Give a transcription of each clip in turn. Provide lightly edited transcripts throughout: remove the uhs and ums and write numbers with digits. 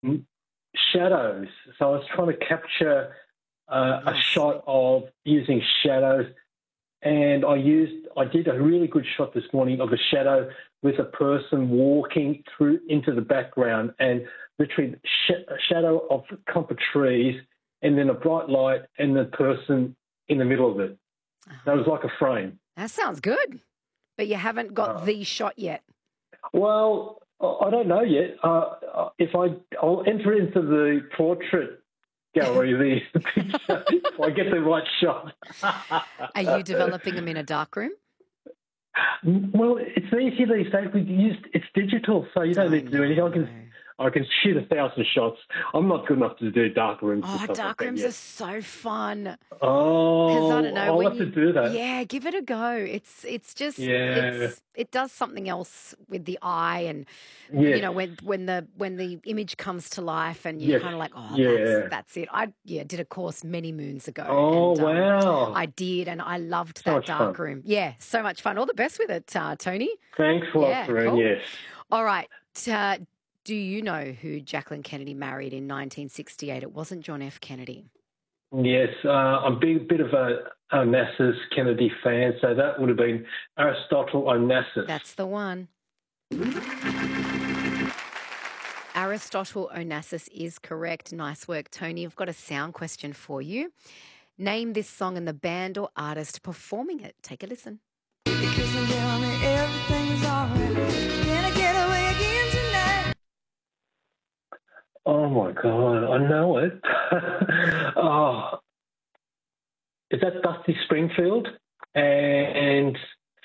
shadows. So I was trying to capture a Nice. shot of using shadows, and I did a really good shot this morning of a shadow with a person walking through into the background, and literally a shadow of a clump of trees, and then a bright light, and the person in the middle of it. That was like a frame. That sounds good. But you haven't got the shot yet. Well, I don't know yet. I'll enter into the portrait gallery, the picture, if I get the right shot. Are you developing them in a darkroom? Well, it's easy these days. It's digital, so you don't need to do anything. I can shoot 1,000 shots. I'm not good enough to do dark rooms. Oh, dark rooms are so fun. Oh, I don't know. I'll have to do that. Yeah, give it a go. It's just it does something else with the eye, and you know when the image comes to life, and you're kind of like, that's it. I did a course many moons ago. Oh, and, wow! I did, and I loved that dark room. Yeah, so much fun. All the best with it, Tony. Thanks a lot, Serene. Cool. Yes. All right. Do you know who Jacqueline Kennedy married in 1968? It wasn't John F. Kennedy. Yes, I'm a bit of a Onassis Kennedy fan, so that would have been Aristotle Onassis. That's the one. Aristotle Onassis is correct. Nice work, Tony. I've got a sound question for you. Name this song and the band or artist performing it. Take a listen. Because everything's all right. Can I get away again tonight? Oh, my God, I know it. Is that Dusty Springfield? And,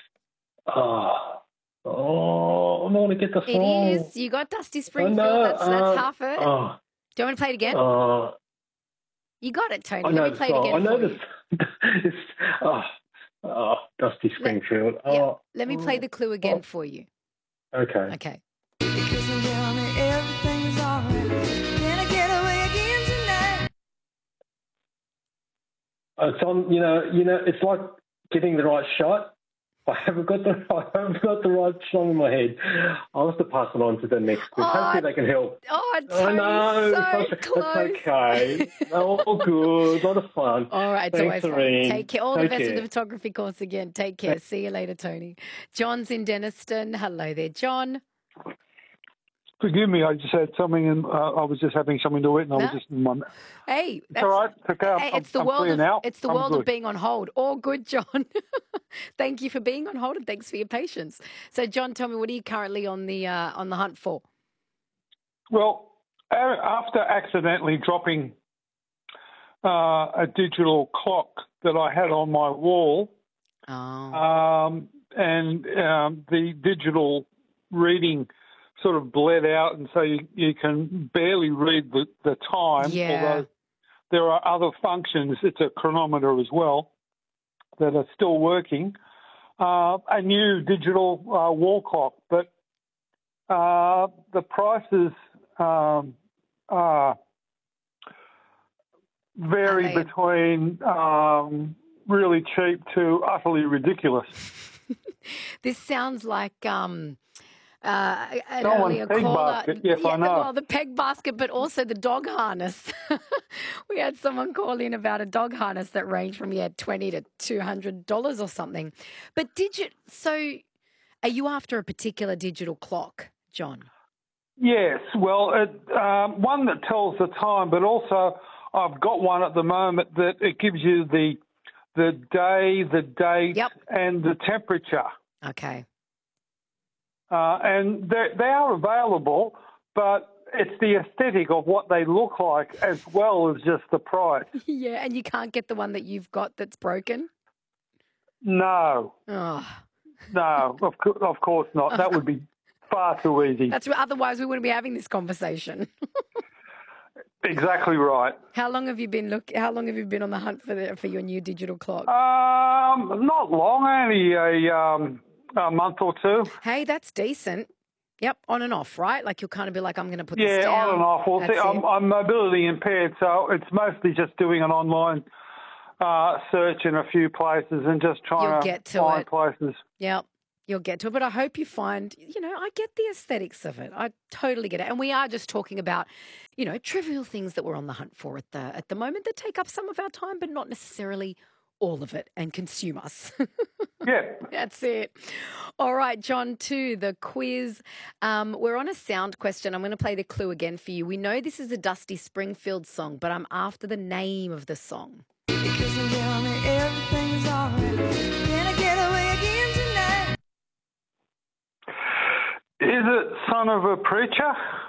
I don't want to get the song. It is. You got Dusty Springfield. That's half it. Do you want me to play it again? You got it, Tony. Let me play it again I know this. Dusty Springfield. Let me play the clue again for you. Okay. Okay. Because everything's all right. Can I get away again tonight? It's on. It's like getting the right shot. I haven't got the right song in my head. I'll have to pass it on to the next group. Hopefully they can help. Oh, Tony, so close. That's okay. All good. A lot of fun. All right, it's Thanks, always fun. Serene. Take care. All the best with the photography course again. Take care. See you later, Tony. John's in Denniston. Hello there, John. Forgive me, I just had something, and I was just having something to eat, and I was just in my... Hey, it's all right. It's okay. Hey, it's the world of being on hold. All good, John. Thank you for being on hold, and thanks for your patience. So, John, tell me, what are you currently on the hunt for? Well, after accidentally dropping a digital clock that I had on my wall, and the digital reading sort of bled out, and so you can barely read the time, although there are other functions. It's a chronometer as well that are still working. A new digital wall clock, but the prices vary between really cheap to utterly ridiculous. This sounds like an earlier caller. Yes, I know. Well, the peg basket, but also the dog harness. We had someone call in about a dog harness that ranged from $20 to $200 or something. But so are you after a particular digital clock, John? Yes. Well, one that tells the time, but also I've got one at the moment that it gives you the day, the date, and the temperature. Okay. And they are available, but it's the aesthetic of what they look like as well as just the price. Yeah, and you can't get the one that you've got that's broken? No. Oh. No, of course not. That would be far too easy. Otherwise we wouldn't be having this conversation. Exactly right. How long have you been on the hunt for your new digital clock? Not long, only a month or two. Hey, that's decent. Yep, on and off, right? Like you'll kind of be like, I'm going to put this down. Yeah, on and off. Well, see, I'm mobility impaired, so it's mostly just doing an online search in a few places and just trying to find places. Yep. You'll get to it, but I hope you find, I get the aesthetics of it. I totally get it. And we are just talking about, trivial things that we're on the hunt for at the moment that take up some of our time, but not necessarily all of it and consume us. Yeah. That's it. All right, John, to the quiz. We're on a sound question. I'm going to play the clue again for you. We know this is a Dusty Springfield song, but I'm after the name of the song. Because you tell me everything's alright. Can I get away again tonight? Is it Son of a Preacher?